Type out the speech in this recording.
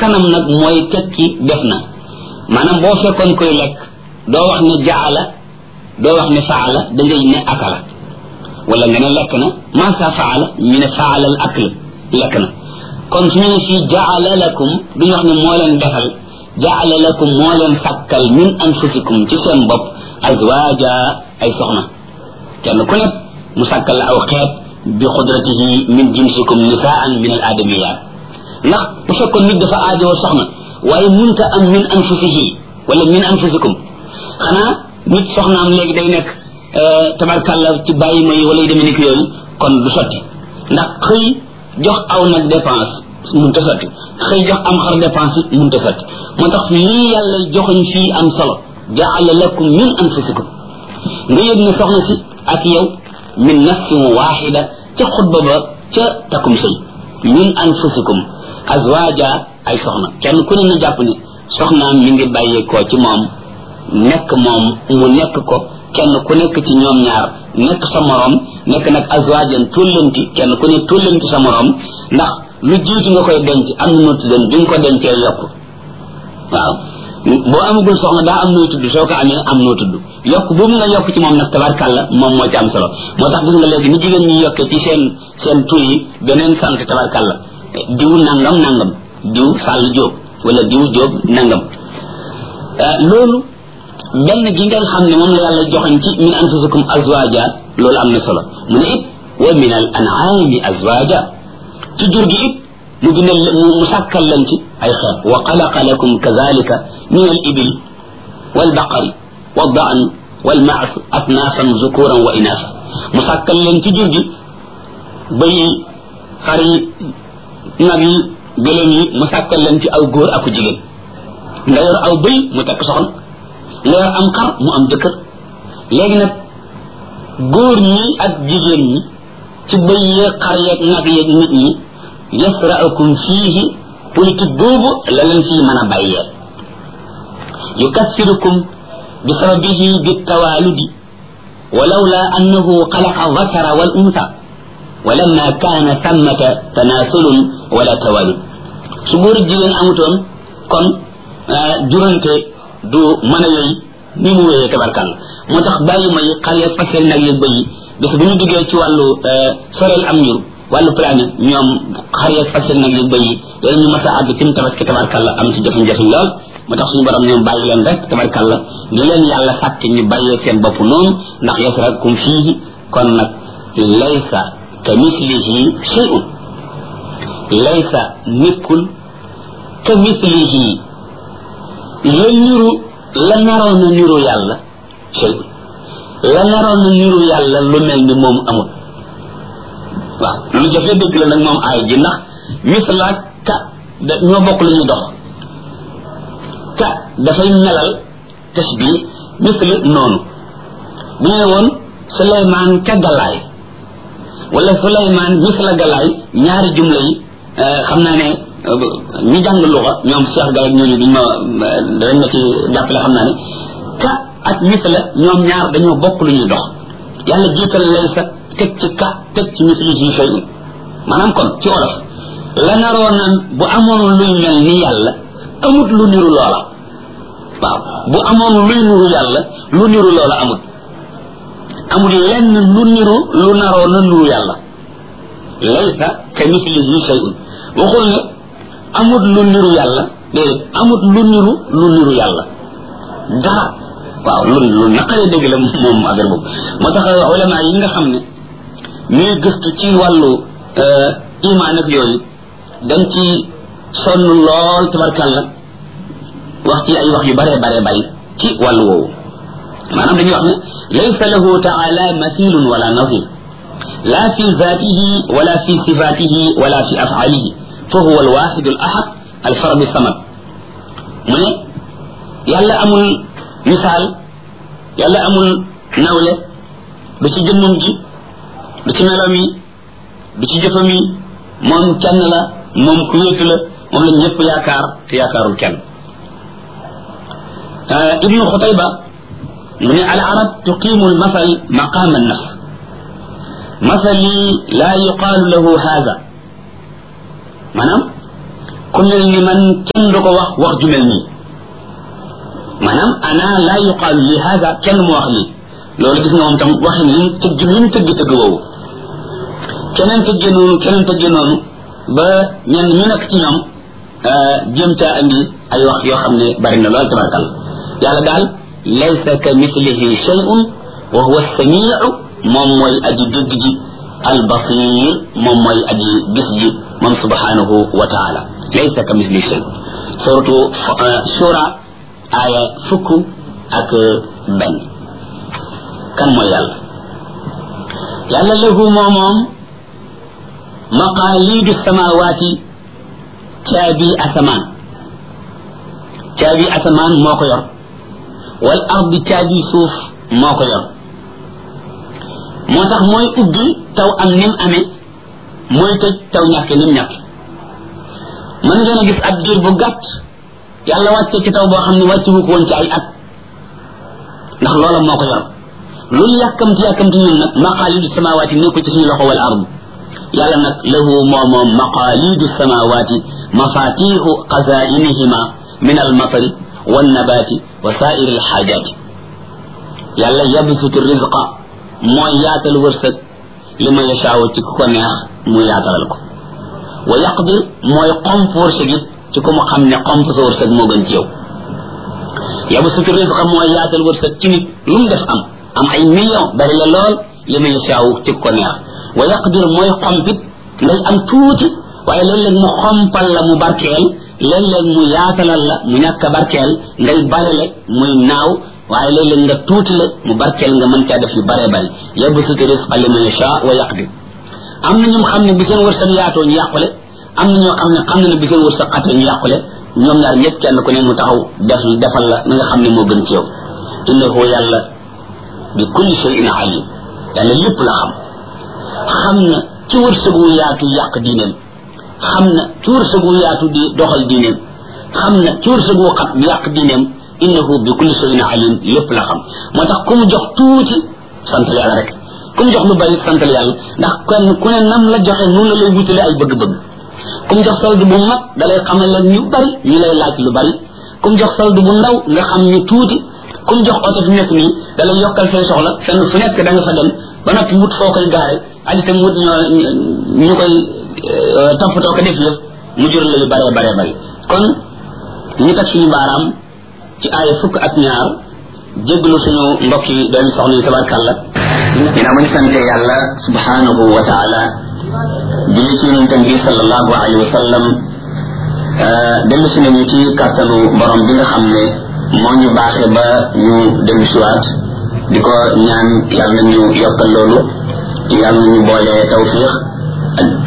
kanam nag mooy tekki def na maanaam boo fekkoon koy lekk doo wax ne jaala doo wax ne faala da ngay ne akala wala nga ne lekk na masa faala ñu ne faala al akl lekk na kon su ñu fi jaala lakum duñu wax ne moo leen defal jaala lakum moo leen sàkkal min anfusikum ci seen bopp azwaja ay soxna kenn ku nekk mu sàkkal la aw xeet bi xudratihi min jinsikum nisaan min al adamiyat ndax bu fekkoon nit dafa aajoo soxna waaye munta am min anfusihi wala min anfusikum xanaa nit soxnaam léegi day nekk tabarkalla ci bàyyi ma yi wala yu demee ni ki yooyu kon du sotti ndax xëy jox aw nag dépense munta sotti xëy jox am xar dépense munta sotti moo tax lii yàlla joxuñ fii am solo jaala lakum min anfusikum nga yëg ne soxna si ak yow min nafsin waxida ca xutba ba ca takkum sëy min anfusikum azwaja ay soxna kenn ku ne na jàpp ne soxnaam mi ngi bàyyeekoo ci moom nekk moom mu nekk ko kenn ku nekk ci ñoom ñaar nekk sa morom nekk nag azwajan tullanti kenn ku ne tullanti sa morom ndax lu jiitu nga koy denc am na noo tuddoon bi nga ko dencee yokk waaw boo amagul soxna daa am noo tudd soo ko amee am noo tudd yokk boobu nga yokk ci moom nag tabarkàlla moom moo ci am solo moo tax gis nga léegi ni jigéen ñi yokkee ci seen tur yi beneen sant tabarkàlla diw nangam nangam diw sàll jóob wala diw jóob nangam loolu benn gi nga xam ne moom la yàlla joxañ ci min anfusikum azwaja loolu am na solo mu ne it wa min al an'ami azwaja ci jur gi it mu bindal mu sàkkal leen ci ay xeet wa xalaqa lakum kazalika min al ibil wal baqari wal daan wal maas asnaafan zukuran wa inaasa mu sàkkal leen ci jur gi bëy yi xar yi nag yi gëlëm yi mu sàkkal leen ci aw góor aku jigéen nga yor aw bëy mu takk soxna nga yor am xar mu am jëkkër léegi nag góor ñi ak jigéen ñi ci bëy yeeg xar yeeg nag yeeg nit ñi yasra'ukum fiihi politique boobu la leen fii mën a bàyyee yukassirukum bi sababihi bi tawaludi walawla annahu xalaqa dhakara wal unsa walamma kaana thammata tanasulun wala tawalud su góor jigéen amutoon kon jurante du mën a wéy ni mu wéyee tabarkal moo tax bàyyi ma yi xar yeeg fasel nag yeeg bëy yi bis bu ñu duggee ci wàllu soreel am njur wàllu planète ñoom xar yeeg fasel nag yeeg bëy yi yéen ñu mas a àgg ci tabaski tabarkal am ci jafe-jafe lool moo tax suñu borom ñoom bàyyi leen rek tabarkal ni leen yàlla sàkk ñu bàyyee seen bopp noonu ndax yasrakum fiihi kon nag laysa ka mislihi shay'un laysa nekkul ka mislihi la niru la naroon na niru yàlla shay'un la naroon na niru yàlla lu mel ni moom amul waaw lu jafe dëgg la nag moom aay ji ndax misla ka da ñoo bokk lu ñuy dox ka dafay melal tasbih misla noonu bu ñu ne woon Suleymaan ka galaay wala Suleymaan misla galaay ñaari jumla yi xam naa ne ñi jàng luxa ñoom Cheikh Gaye ak ñooñu dañ ma ci jàppale xam naa ne ka ak misla ñoom ñaar dañoo bokk lu ñuy dox yàlla jiital laysa teg ci ka teg ci mislihi shay'un maanaam kon ci olof la naroon naan bu amoon luy mel ni yàlla amut lu niru loola waaw bu amoon luy niru yàlla lu niru loola amut amul lenn lu niru lu naroon na niru yàlla laysa ka mislihi shay'un waxul ne amut lu niru yàlla déedéet amut lu niru yàlla dara waaw lu naqaree dégg la moom affaire boobu moo tax ulama yi nga xam ne ñuy gëstu ci wàllu imaan ak yooyu dañ ci sonn lool tabarkàlla wax ci ay wax yu bare ci wàllu woowu maanaam dañuy wax ne laysa lahu taala mathilun wala nazir la fi zatihi wala fi sifatihi wala fi af'alihi fa huwa alwahid alahad alfarad samad mu ne yàlla amul misaal yàlla amul nawle du ci jëmmam ji du ci melam yi du ci jëfam yi moom kenn la moom ku wéetu la moom lañ ñëpp yaakaar te yaakaarul kenn ibnu xutayba mu ne al arab tuqimu al masal maqam an nafs masali la yuqaalu lahu haada maanaam ku mel ni man kenn du ko wax ju mel nii maanaam ana laa yuqaalu li hada kenn mu wax lii loolu gis nga moom tam waxin lim tëgg woowu keneen tëggee noonu ba ñenn ñu nekk ci ñoom jëm caa andi ay wax yoo xam ne bari na lool tabarkal yàlla daal laysa ka mislihi shay'un wa huwa as-sami'u moom mooy aji dégg ji al-basir moom mooy aji gis ji moom subhanahu wa ta'ala laysa ka mislihi shay'un suratu shura aya fukk ak benn kan mooy yàlla lahu moom maqalidu samawati caabi asamaan moo ko yor wal ardi caabi suuf moo ko yor moo tax mooy ubbi taw am nim amee mooy tëj taw ñàkke nim ñàkke mën ngeen a gis ab diir bu gàtt yàlla wàcce ci taw boo xam ne wàcce wu ko woon ci ay at ndax loola moo ko yor lu yàkkamti ñun nag maqalidu samawati nekku ci suñu loxo wal ardi yàlla nag lahu moom maqalidu samawati mafatihu qazainihima min almatari wannabati wa sairi alxaajati yàlla yabsutu rizqa mooy yaatal wërsëg li ma yashaawu ci ku ko neex mu yaatalal ko wa yaqdir mooy xomp wërsëg it ci ku mu xam ne xomp sa wërsëg moo gën ci yow yabsutu rizqa mooy yaatal wërsëg ci nit lu mu def am ay million bari la lool li ma yashaawu ci ku ko neex wa yaqdir mooy xompit ngay am tuuti waaye léeg-léeg mu xompal la mu barkeel léeg-léeg mu yaatalal la mu ñàkk a barkeel ngay barele muy naaw waaye léeg-léeg nga tuuti la mu barkeel nga mën caa def yu bare bari yabsutu rizqa liman yasha wa yaqdir am na ñoom xam ne bi seen wërsëg yaatoo ñu yàqule am na ñoo xam ne bi seen wërsëg xatee ñu yàqule ñoom ñaar ñëpp kenn ku ne mu taxaw defal la na nga xam ne moo gën ci yow innahu yàlla bi kulli shay'in alim yàlla lépp la xam na ci wërsëg wu yaatu yàq diineem xam na ci wërsëg wu yaatu di doxal diineem xam na ci wërsëg wu xat yàq diineem innahu bi kulli shay'in alim lépp la xam moo tax ku mu jox tuuti santal yàlla rek ku mu jox lu bari santal yàlla ndax kenn ku ne nam la joxe noonu la lay wutale ay bëgg-bëgg ku mu jox solde bu mag da lay xamal leen ñu bari ñu lay laaj lu bari ku mu jox solde bu ndaw nga xam ñu tuuti ku mu jox oto fi nekk nii da lay yokkal say soxla fenn fu nekk da nga fa dem ba noppi wut foo koy gaare ak itam wut ñu koy toppatoo ko def yëf mu jural la yu bare bari kon ñu teg suñu baaraam ci aaya fukk ak ñaar jéggalu suñu mbokk yi doon soxna yi tabarkàlla ginnaaw ma ñu sante yàlla subhanahu wa taala julli ci yonentam bi sallallahu alayhi wa sallam dellu si nañu ci kàttanu borom bi nga xam ne moo ñu baaxe ba ñu dellu siwaat di ko ñaan yàlla nañu yokkal loolu yàlla nañu boole tawfiq